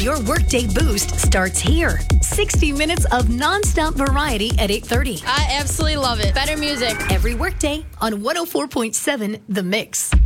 Your workday boost starts here. 60 minutes of nonstop variety at 8:30. I absolutely love it. Better music. Every workday on 104.7 The Mix.